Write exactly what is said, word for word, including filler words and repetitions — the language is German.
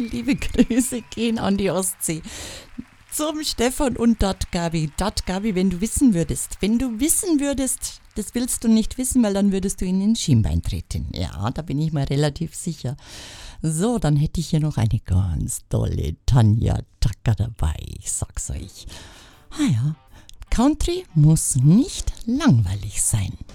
Liebe Grüße gehen an die Ostsee. Zum Stefan und dat Gabi. Dat Gabi, wenn du wissen würdest, wenn du wissen würdest, das willst du nicht wissen, weil dann würdest du in den Schienbein treten. Ja, da bin ich mir relativ sicher. So, dann hätte ich hier noch eine ganz tolle Tanja Tacker dabei. Ich sag's euch. Ah ja, Country muss nicht langweilig sein.